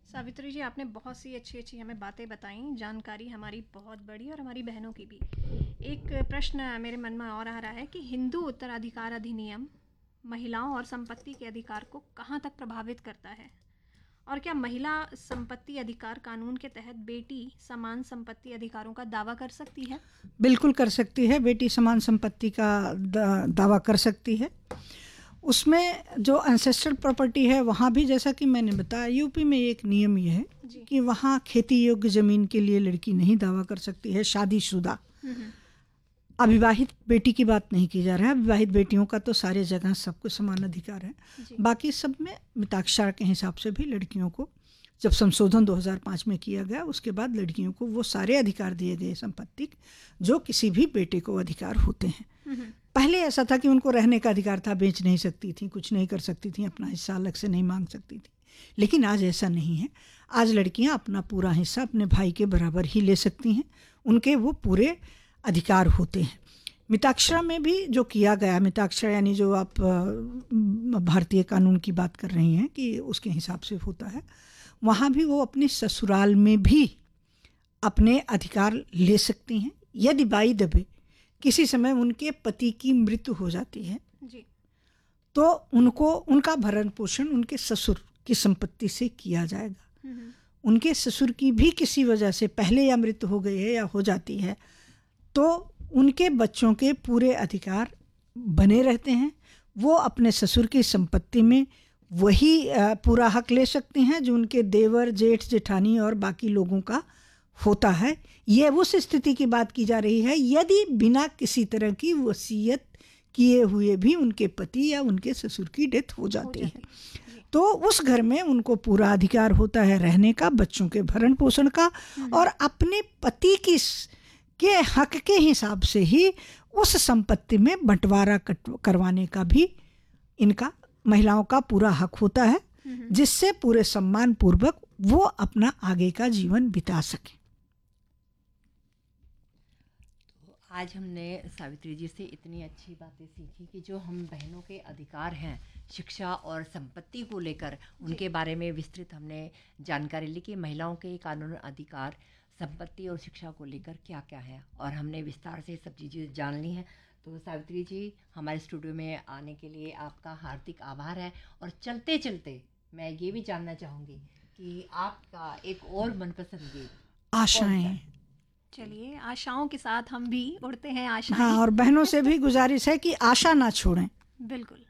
सावित्री जी, आपने बहुत सी अच्छी अच्छी हमें बातें बताई, जानकारी हमारी बहुत बड़ी और हमारी बहनों की भी। एक प्रश्न मेरे मन में और आ रहा है कि हिंदू उत्तराधिकार अधिनियम महिलाओं और संपत्ति के अधिकार को कहाँ तक प्रभावित करता है, और क्या महिला संपत्ति अधिकार कानून के तहत बेटी समान संपत्ति अधिकारों का दावा कर सकती है? बिल्कुल कर सकती है, बेटी समान संपत्ति का दावा कर सकती है। उसमें जो एंसेस्ट्रल प्रॉपर्टी है वहाँ भी, जैसा कि मैंने बताया, यूपी में एक नियम ये है कि वहाँ खेती योग्य ज़मीन के लिए लड़की नहीं दावा कर सकती है, शादीशुदा। अविवाहित बेटी की बात नहीं की जा रहा है, विवाहित बेटियों का तो सारे जगह सबको समान अधिकार है। बाकी सब में मिताक्षरा के हिसाब से भी लड़कियों को, जब संशोधन 2005 में किया गया, उसके बाद लड़कियों को वो सारे अधिकार दिए गए संपत्ति जो किसी भी बेटे को अधिकार होते हैं। पहले ऐसा था कि उनको रहने का अधिकार था, बेच नहीं सकती थी, कुछ नहीं कर सकती थी, अपना हिस्सा अलग से नहीं मांग सकती थी। लेकिन आज ऐसा नहीं है। आज लड़कियां अपना पूरा हिस्सा अपने भाई के बराबर ही ले सकती हैं, उनके वो पूरे अधिकार होते हैं। मिताक्षरा में भी जो किया गया, मिताक्षरा यानी जो आप भारतीय कानून की बात कर रही हैं कि उसके हिसाब से होता है, वहाँ भी वो अपने ससुराल में भी अपने अधिकार ले सकती हैं। यदि बाई दबे किसी समय उनके पति की मृत्यु हो जाती है जी, तो उनको उनका भरण पोषण उनके ससुर की संपत्ति से किया जाएगा। उनके ससुर की भी किसी वजह से पहले या मृत्यु हो गई है या हो जाती है, तो उनके बच्चों के पूरे अधिकार बने रहते हैं। वो अपने ससुर की संपत्ति में वही पूरा हक ले सकते हैं जो उनके देवर, जेठ, जेठानी और बाकी लोगों का होता है। ये उस स्थिति की बात की जा रही है यदि बिना किसी तरह की वसीयत किए हुए भी उनके पति या उनके ससुर की डेथ हो जाती है, तो उस घर में उनको पूरा अधिकार होता है रहने का, बच्चों के भरण पोषण का, और अपने पति के हक के हिसाब से ही उस संपत्ति में बंटवारा करवाने का भी इनका, महिलाओं का पूरा हक होता है, जिससे पूरे सम्मान पूर्वक वो अपना आगे का जीवन बिता सके। आज हमने सावित्री जी से इतनी अच्छी बातें सीखी कि जो हम बहनों के अधिकार हैं शिक्षा और संपत्ति को लेकर, उनके बारे में विस्तृत हमने जानकारी ली कि महिलाओं के कानूनी अधिकार संपत्ति और शिक्षा को लेकर क्या क्या है, और हमने विस्तार से सब चीज़ें जान ली हैं। तो सावित्री जी, हमारे स्टूडियो में आने के लिए आपका हार्दिक आभार है। और चलते चलते मैं ये भी जानना चाहूँगी कि आपका एक और मनपसंद गीत आशाएं। चलिए, आशाओं के साथ हम भी उड़ते हैं आशाएं। हाँ, और बहनों से भी गुजारिश है कि आशा ना छोड़ें। बिल्कुल।